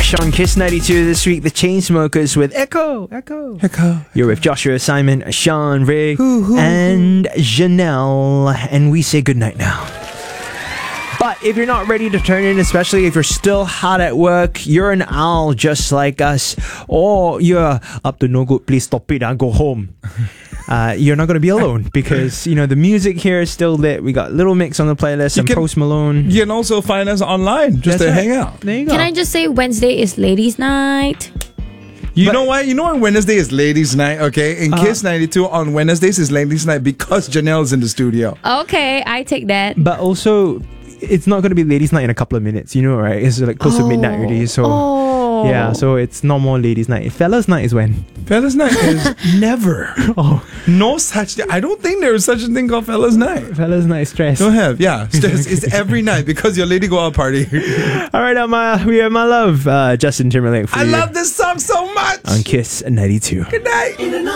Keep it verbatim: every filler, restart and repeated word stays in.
Fresh on Kiss ninety-two this week, the Chainsmokers with Echo, Echo, Echo. You're with Joshua, Simon, Sean, Ray, Hoo, hoo, and Janelle, and we say goodnight now. But if you're not ready to turn in, especially if you're still hot at work, you're an owl just like us, or you're up to no good, please stop it and go home. Uh, you're not going to be alone because, you know, the music here is still lit. We got Little Mix on the playlist and can- Post Malone. You can also find us online just That's to right. hang out. There you go. Can I just say Wednesday is ladies' night? You But- know why? You know why Wednesday is ladies' night, okay? In Uh, Kiss ninety-two on Wednesdays is ladies' night because Janelle's in the studio. Okay, I take that. But also, it's not going to be ladies' night in a couple of minutes, you know, right? It's like close to midnight already, so Oh. yeah, so it's no more ladies' night. Fellas' night is when? Fellas' night is never. Oh, No such. I don't think there is such a thing called Fellas' night. fellas' night is stress. Don't have, yeah. It's, it's every night because your lady go out party. All right, uh, my, we have my love, uh, Justin Timberlake for I you love this song so much. on Kiss ninety-two. Good night.